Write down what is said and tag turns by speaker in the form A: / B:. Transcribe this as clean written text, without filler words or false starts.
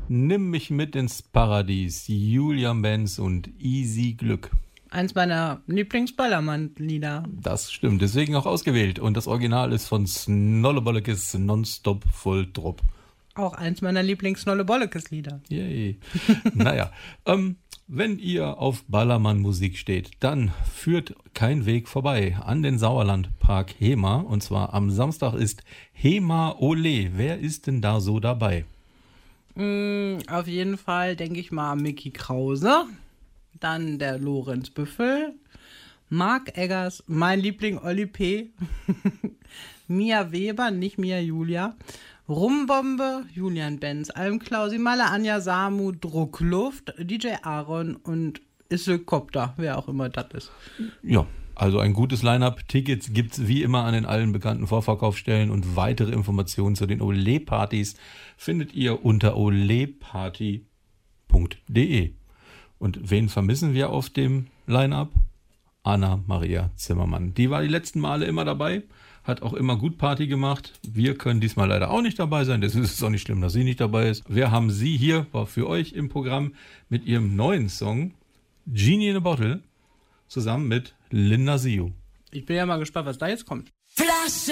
A: Nimm mich mit ins Paradies, Julian Benz und Easy Glück.
B: Eins meiner Lieblings-Ballermann-Lieder.
A: Das stimmt, deswegen auch ausgewählt. Und das Original ist von Snollebollekes Nonstop voll Drupp.
B: Auch eins meiner Lieblings-Snollebollekes-Lieder.
A: Yay. Naja, wenn ihr auf Ballermann-Musik steht, dann führt kein Weg vorbei an den Sauerlandpark Hema. Und zwar am Samstag ist Hema Ole. Wer ist denn da so dabei?
B: Auf jeden Fall denke ich mal Mickey Krause, dann der Lorenz Büffel, Marc Eggers, mein Liebling Olli P., Mia Weber, nicht Mia Julia, Rumbombe, Julian Benz, Almklausi, Malle Anja Samu, Druckluft, DJ Aaron und Isselkopter, wer auch immer das ist.
A: Ja, also ein gutes Line-Up. Tickets gibt es wie immer an den allen bekannten Vorverkaufsstellen und weitere Informationen zu den Ole-Partys findet ihr unter oleparty.de. Und wen vermissen wir auf dem Line-Up? Anna-Maria Zimmermann. Die war die letzten Male immer dabei, hat auch immer gut Party gemacht. Wir können diesmal leider auch nicht dabei sein, deswegen ist es auch nicht schlimm, dass sie nicht dabei ist. Wir haben sie hier, war für euch im Programm, mit ihrem neuen Song Genie in a Bottle zusammen mit Linda Sio.
B: Ich bin ja mal gespannt, was da jetzt kommt.
C: Flasche